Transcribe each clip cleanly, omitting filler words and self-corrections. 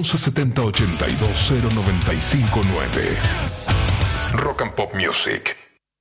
11 70 82 0959. Rock and Pop Music.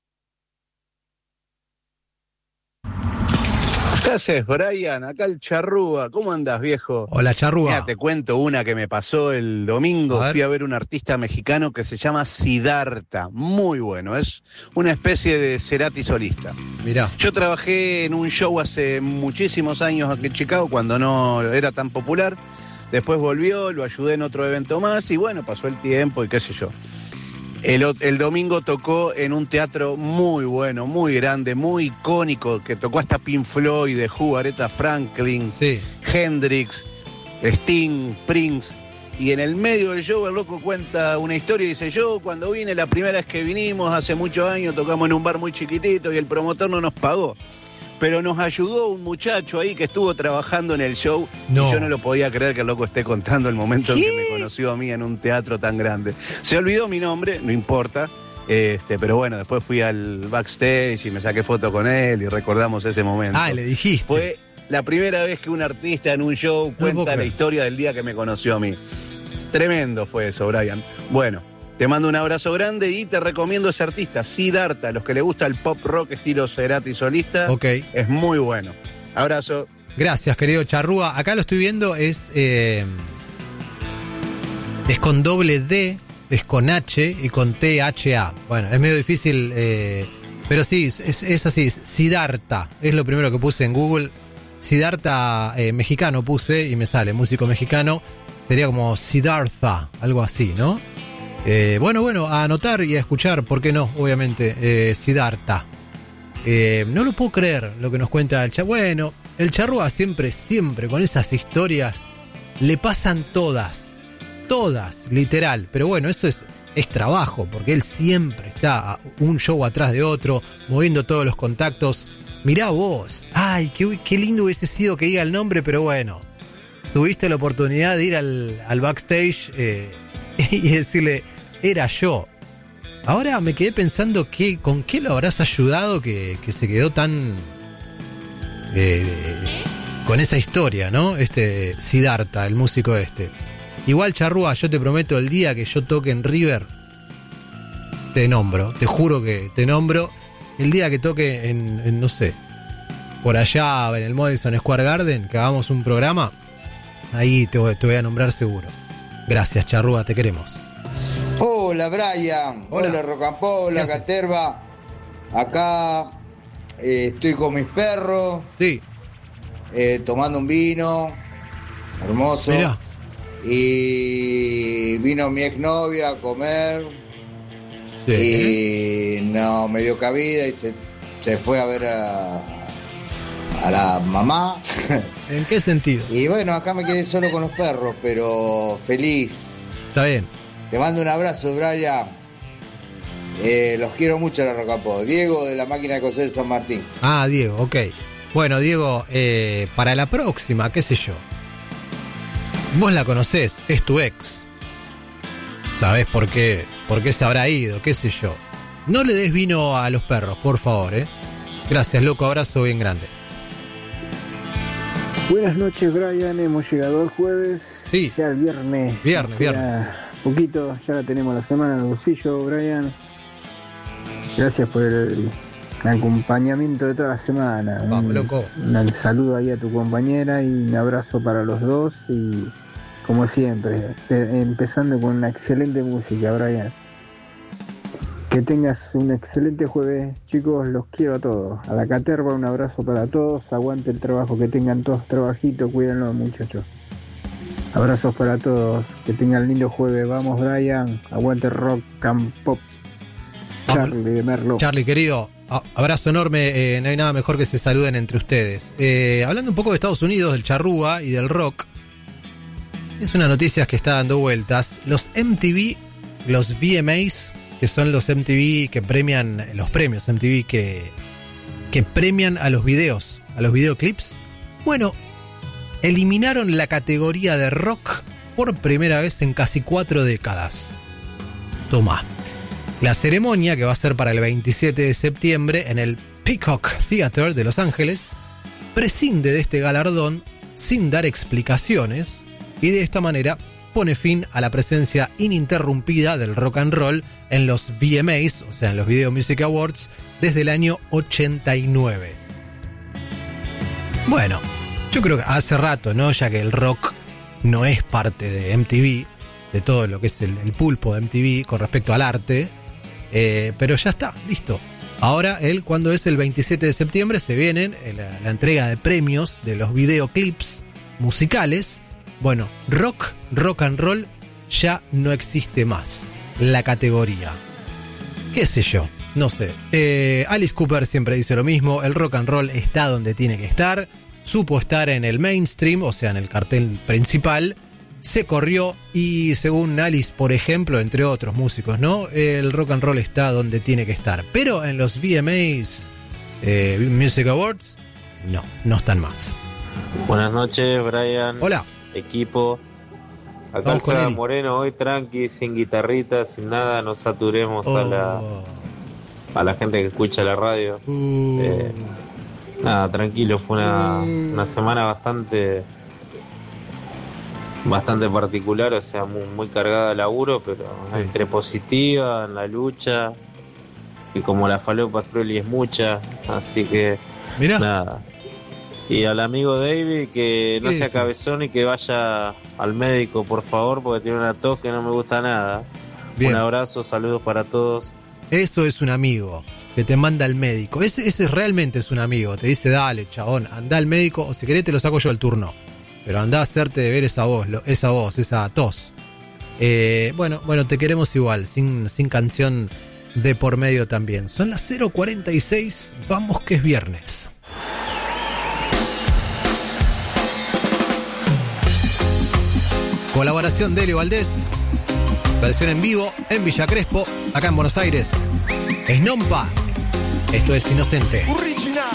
¿Qué haces, Brian? Acá el Charrúa. ¿Cómo andás, viejo? Hola, Charrúa. Mira, te cuento una que me pasó el domingo. Fui a ver un artista mexicano que se llama Siddhartha. Muy bueno. Es una especie de Cerati solista. Mirá. Yo trabajé en un show hace muchísimos años aquí en Chicago, cuando no era tan popular. Después volvió, lo ayudé en otro evento más y bueno, pasó el tiempo y qué sé yo. El domingo tocó en un teatro muy bueno, muy grande, muy icónico, que tocó hasta Pink Floyd, The Who, Aretha Franklin, Sí. Hendrix, Sting, Prince. Y en el medio del show el loco cuenta una historia y dice: yo cuando vine, la primera vez que vinimos, hace muchos años, tocamos en un bar muy chiquitito y el promotor no nos pagó. Pero nos ayudó un muchacho ahí que estuvo trabajando en el show. No. Y yo no lo podía creer que el loco esté contando el momento en que me conoció a mí en un teatro tan grande. Se olvidó mi nombre, no importa. Pero bueno, después fui al backstage y me saqué foto con él y recordamos ese momento. Ah, le dijiste. Fue la primera vez que un artista en un show cuenta la historia del día que me conoció a mí. Tremendo fue eso, Brian. Bueno, te mando un abrazo grande y te recomiendo ese artista, Siddhartha. A los que le gusta el pop rock estilo Cerati solista, es muy bueno. Abrazo. Gracias, querido Charrúa. Acá lo estoy viendo, es con doble D, es con H y con THA. Bueno, es medio difícil, pero sí, es así, Siddhartha. Es lo primero que puse en Google. Siddhartha mexicano puse y me sale, músico mexicano. Sería como Siddhartha, algo así, ¿no? Bueno, a anotar y a escuchar, ¿por qué no? Obviamente, Siddhartha. No lo puedo creer lo que nos cuenta el Charrúa. Bueno, el Charrúa siempre con esas historias le pasan todas, literal. Pero bueno, eso es trabajo, porque él siempre está un show atrás de otro, moviendo todos los contactos. Mirá vos, ay, qué lindo hubiese sido que diga el nombre, pero bueno, tuviste la oportunidad de ir al backstage y decirle, era yo. Ahora me quedé pensando con qué lo habrás ayudado que se quedó tan con esa historia, ¿no? Siddhartha, el músico este. Igual, Charrúa, yo te prometo, el día que yo toque en River, te nombro, te juro que te nombro. El día que toque en no sé, por allá en el Madison Square Garden, que hagamos un programa, ahí te voy a nombrar seguro. Gracias, Charrúa, te queremos. Hola, Brian. Hola, Rock and Pop, hola, Caterva. Acá estoy con mis perros. Sí. Tomando un vino. Hermoso. Mirá. Y vino mi exnovia a comer. Sí. Y no me dio cabida y se fue a ver a la mamá. ¿En qué sentido? Y bueno, acá me quedé solo con los perros, pero feliz. Está bien. Te mando un abrazo, Brian. Los quiero mucho a la Rock and Pop. Diego, de la máquina de coser de San Martín. Ah, Diego, ok. Bueno, Diego, para la próxima, qué sé yo. Vos la conocés, es tu ex. ¿Sabés por qué se habrá ido? ¿Qué sé yo? No le des vino a los perros, por favor, ¿eh? Gracias, loco, abrazo bien grande. Buenas noches, Brian. Hemos llegado el jueves. Sí. Ya el viernes. Viernes. Poquito, ya la tenemos la semana en el bolsillo, Brian. Gracias por el acompañamiento de toda la semana. Vamos, loco. Un saludo ahí a tu compañera y un abrazo para los dos. Y como siempre, empezando con una excelente música, Brian. Que tengas un excelente jueves, chicos, los quiero a todos. A la Caterva, un abrazo para todos, aguante el trabajo, que tengan todos trabajito, cuídenlo, muchachos. Abrazos para todos, que tengan lindo jueves, vamos Brian, aguante Rock and Pop. Charlie de Merlo. Charlie, querido, abrazo enorme, no hay nada mejor que se saluden entre ustedes. Hablando un poco de Estados Unidos, del Charrúa y del rock, es una noticia que está dando vueltas. Los MTV, los VMAs, que son los MTV que premian, los premios MTV que premian a los videos, a los videoclips. Bueno, eliminaron la categoría de rock por primera vez en casi 4 décadas. Tomá. La ceremonia, que va a ser para el 27 de septiembre en el Peacock Theater de Los Ángeles, prescinde de este galardón sin dar explicaciones y de esta manera pone fin a la presencia ininterrumpida del rock and roll en los VMAs, o sea, en los Video Music Awards, desde el año 89. Bueno, yo creo que hace rato, ¿no? Ya que el rock no es parte de MTV, de todo lo que es el pulpo de MTV con respecto al arte, pero ya está, listo. Ahora, cuando es el 27 de septiembre, se vienen la entrega de premios de los videoclips musicales. Bueno, rock and roll ya no existe más, la categoría. ¿Qué sé yo? No sé. Alice Cooper siempre dice lo mismo, el rock and roll está donde tiene que estar, supo estar en el mainstream, o sea, en el cartel principal, se corrió y según Alice, por ejemplo, entre otros músicos, ¿no? El rock and roll está donde tiene que estar. Pero en los VMAs Music Awards, no están más. Buenas noches, Brian. Hola. Equipo. Acá el Seba Moreno, hoy tranqui, sin guitarrita, sin nada, no saturemos a la gente que escucha la radio. Nada, tranquilo, fue una semana bastante particular, o sea, muy cargada de laburo, pero entre positiva, en la lucha, y como la falopa Crowley es mucha, así que mirá. Nada. Y al amigo David que no sea cabezón y que vaya al médico, por favor, porque tiene una tos que no me gusta nada. Bien. Un abrazo, saludos para todos. Eso es un amigo que te manda al médico. Ese realmente es un amigo. Te dice, dale, chabón, anda al médico, o si querés te lo saco yo al turno. Pero andá a hacerte ver esa voz, esa tos. Bueno, te queremos igual, sin canción de por medio también. Son las 0:46, vamos que es viernes. Colaboración de Elio Valdés, versión en vivo en Villa Crespo, acá en Buenos Aires. Esnompa, esto es Inocente.